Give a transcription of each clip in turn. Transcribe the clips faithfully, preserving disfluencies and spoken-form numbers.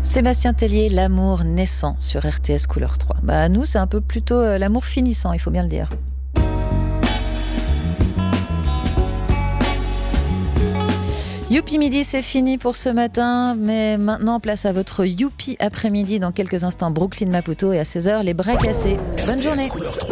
Sébastien Tellier, l'amour naissant sur R T S Couleur trois. Bah, nous, c'est un peu plutôt euh, l'amour finissant, il faut bien le dire. Youpi Midi, c'est fini pour ce matin, mais maintenant place à votre Youpi après-midi. Dans quelques instants, Brooklyn Maputo, et à seize heures, les bras cassés. Bonne journée.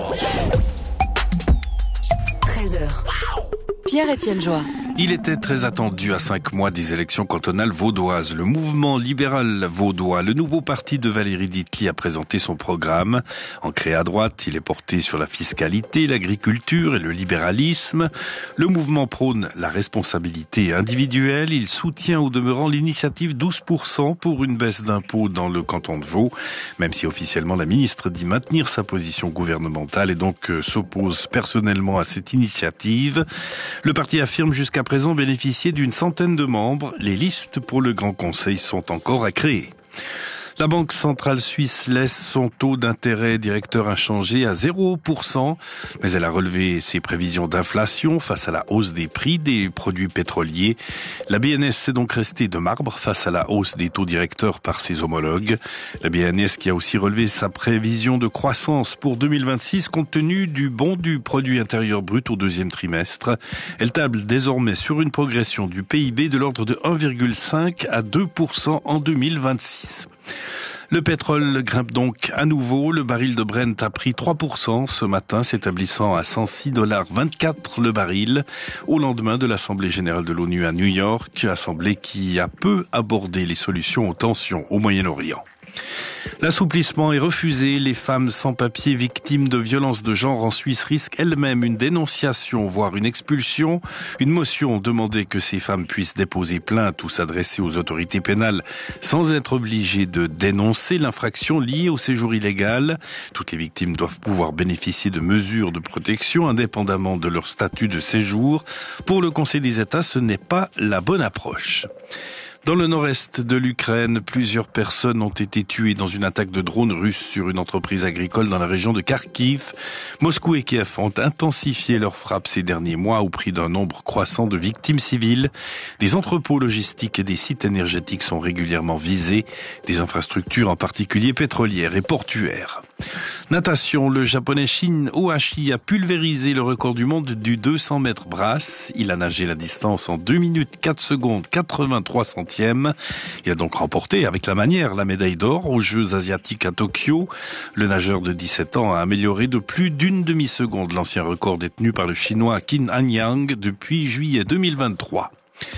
treize heures. Pierre-Étienne Joie. Il était très attendu à cinq mois des élections cantonales vaudoises. Le mouvement libéral vaudois, le nouveau parti de Valérie Ditely, a présenté son programme. Ancré à droite, il est porté sur la fiscalité, l'agriculture et le libéralisme. Le mouvement prône la responsabilité individuelle. Il soutient au demeurant l'initiative douze pour cent pour une baisse d'impôts dans le canton de Vaud, même si officiellement la ministre dit maintenir sa position gouvernementale et donc euh, s'oppose personnellement à cette initiative. Le parti affirme jusqu'à présent bénéficier d'une centaine de membres. Les listes pour le Grand Conseil sont encore à créer. La Banque centrale suisse laisse son taux d'intérêt directeur inchangé à zéro pour cent, mais elle a relevé ses prévisions d'inflation face à la hausse des prix des produits pétroliers. La B N S est donc restée de marbre face à la hausse des taux directeurs par ses homologues. La B N S qui a aussi relevé sa prévision de croissance pour deux mille vingt-six compte tenu du bond du produit intérieur brut au deuxième trimestre. Elle table désormais sur une progression du P I B de l'ordre de un virgule cinq à deux pour cent en deux mille vingt-six. Le pétrole grimpe donc à nouveau. Le baril de Brent a pris trois pour cent ce matin, s'établissant à cent six virgule vingt-quatre dollars le baril, au lendemain de l'Assemblée générale de l'ONU à New York, assemblée qui a peu abordé les solutions aux tensions au Moyen-Orient. L'assouplissement est refusé. Les femmes sans papier victimes de violences de genre en Suisse risquent elles-mêmes une dénonciation, voire une expulsion. Une motion demandait que ces femmes puissent déposer plainte ou s'adresser aux autorités pénales sans être obligées de dénoncer l'infraction liée au séjour illégal. Toutes les victimes doivent pouvoir bénéficier de mesures de protection indépendamment de leur statut de séjour. Pour le Conseil des États, ce n'est pas la bonne approche. Dans le nord-est de l'Ukraine, plusieurs personnes ont été tuées dans une attaque de drones russes sur une entreprise agricole dans la région de Kharkiv. Moscou et Kiev ont intensifié leurs frappes ces derniers mois au prix d'un nombre croissant de victimes civiles. Des entrepôts logistiques et des sites énergétiques sont régulièrement visés, des infrastructures en particulier pétrolières et portuaires. Natation, le japonais Shin Ohashi a pulvérisé le record du monde du deux cents mètres brasse. Il a nagé la distance en deux minutes quatre secondes quatre-vingt-trois centièmes. Il a donc remporté avec la manière la médaille d'or aux Jeux asiatiques à Tokyo. Le nageur de dix-sept ans a amélioré de plus d'une demi-seconde l'ancien record détenu par le chinois Qin Anyang depuis juillet deux mille vingt-trois.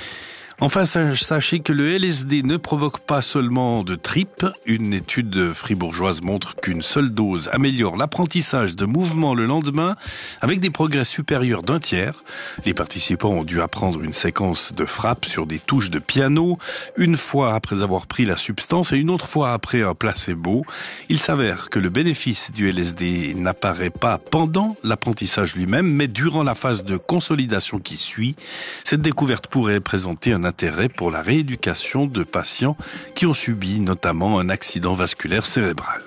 Enfin, sachez que le L S D ne provoque pas seulement de tripes. Une étude fribourgeoise montre qu'une seule dose améliore l'apprentissage de mouvement le lendemain avec des progrès supérieurs d'un tiers. Les participants ont dû apprendre une séquence de frappes sur des touches de piano, une fois après avoir pris la substance et une autre fois après un placebo. Il s'avère que le bénéfice du L S D n'apparaît pas pendant l'apprentissage lui-même, mais durant la phase de consolidation qui suit. Cette découverte pourrait présenter un intérêt pour la rééducation de patients qui ont subi notamment un accident vasculaire cérébral.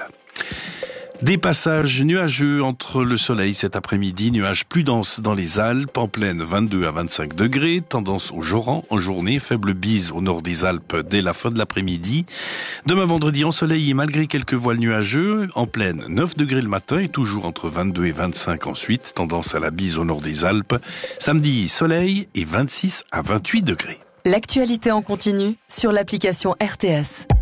Des passages nuageux entre le soleil cet après-midi, nuages plus denses dans les Alpes, en plaine vingt-deux à vingt-cinq degrés, tendance au joran en journée, faible bise au nord des Alpes dès la fin de l'après-midi. Demain vendredi ensoleillé malgré quelques voiles nuageux, en plaine neuf degrés le matin et toujours entre vingt-deux et vingt-cinq ensuite, tendance à la bise au nord des Alpes. Samedi, soleil et vingt-six à vingt-huit degrés. L'actualité en continu sur l'application R T S.